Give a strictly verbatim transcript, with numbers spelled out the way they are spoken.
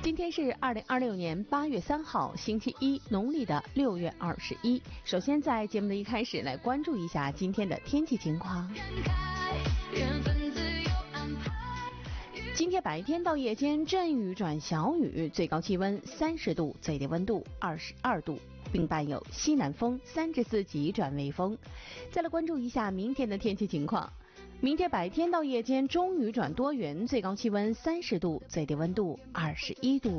今天是二零二六年八月三号，星期一，农历的六月二十一。首先，在节目的一开始，来关注一下今天的天气情况。今天白天到夜间阵雨转小雨，最高气温三十度，最低温度二十二度，并伴有西南风三至四级转微风。再来关注一下明天的天气情况。明天白天到夜间中雨转多云，最高气温三十度，最低温度二十一度。